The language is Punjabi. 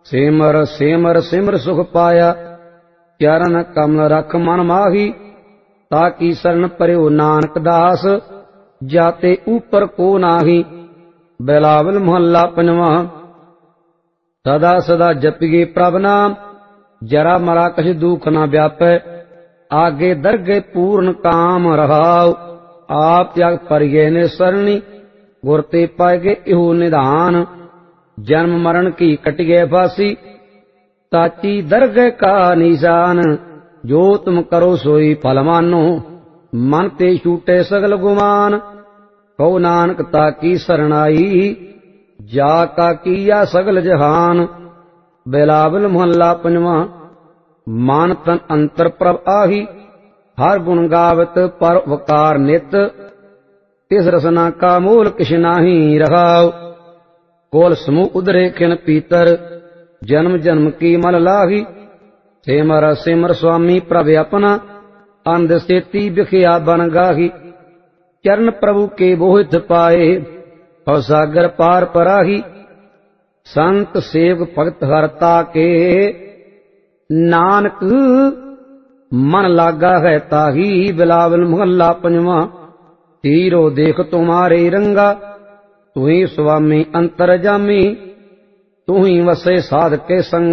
ਸਿਮਰ ਸਿਮਰ ਸਿਮਰ ਸੁਖ ਪਾਇਆ, ਚਰਨ ਕਮਲ ਰਖ ਮਨ ਮਾਹੀ। ਤਾਕੀ ਸਰਨ ਪਰਿਓ ਨਾਨਕ ਦਾਸ, ਜਾਤੇ ਊਪਰ ਕੋ ਨਾਹੀ। ਬਿਲਾਵਲ ਮੁਹੱਲਾ ਪੰਜਵਾਂ। ਸਦਾ ਸਦਾ ਜਪੀਏ ਪ੍ਰਭ ਨਾਮ, ਜਰਾ ਮਰਾ ਕਛ ਦੁਖ ਨਾ ਵਿਆਪੈ। ਆਗੇ ਦਰਗੇ ਪੂਰਨ ਕਾਮ ਰਹਾਉ, ਆਪ ਜਗ ਪਰਿਏ ਨੇ ਸਰਣੀ। ਗੁਰ ਤੇ ਪਾਇਗੇ ਇਹੋ ਨਿਧਾਨ, ਜਨਮ ਮਰਨ ਕੀ ਕਟਿਏ ਫਾਸੀ। ਤਾਚੀ ਦਰਗਹਿ ਕਾ ਨਿਸ਼ਾਨ, ਜੋ ਤੁਮ ਕਰੋ ਸੋਈ ਫਲ ਮਾਨੋ। ਮਨ ਤੇ ਛੂਟੇ ਸਗਲ ਗੁਮਾਨ, ਕਹੋ ਨਾਨਕ ਤਾਕੀ ਸਰਣਾਈ। ਜਾ ਕਾ ਕੀਆ ਸਗਲ ਜਹਾਨ। ਬਿਲਾਵਲ ਮੁਹੱਲਾ ਪੰਜਵਾਂ। ਮਨ ਤਨ ਅੰਤਰ ਪ੍ਰਭ ਆਹੀ, ਹਰ ਗੁਣ ਗਾਵਤ ਪਰ ਵਕਾਰ ਨਿਤ। ਤਿਸ ਰਸਨਾ ਕਾ ਮੂਲ ਕਿਛ ਨਾਹੀ ਰਹਾਉ, ਕੋਲ ਸਮੂਹ ਉਦਰੇ ਖਿਨ ਪੀਤਰ। ਜਨਮ ਜਨਮ ਕੀ ਮਲ ਲਾਹੀ, ਸਿਮਰ ਸਿਮਰ ਸੁਆਮੀ ਪ੍ਰਭ ਆਪਨਾ। ਅੰਧ ਸੇਤੀ ਬਿਖਿਆ ਬਨ ਗਾਹੀ, ਚਰਨ ਪ੍ਰਭੂ ਕੇ ਬੋਹਿਥ ਪਾਏ। ਭਵ ਸਾਗਰ ਪਾਰ ਪਰਾਹੀ, ਸੰਤ ਸੇਵਕ ਭਗਤ ਹਰ ਤਾਕੇ। ਨਾਨਕ ਮਨ ਲਾਗਾ ਹੈ ਤਾਹੀ। ਬਿਲਾਵਲ ਮੁਹੱਲਾ ਪੰਜਵਾਂ। ਹੀਰੋ ਦੇਖ ਤੁਮਾਰੇ ਰੰਗਾ, ਤੂੰ ਹੀ ਸੁਆਮੀ ਅੰਤਰ ਜਾਮੀ। ਤੂੰ ਹੀ ਵਸੇ ਸਾਧ ਕੇ ਸੰਗ।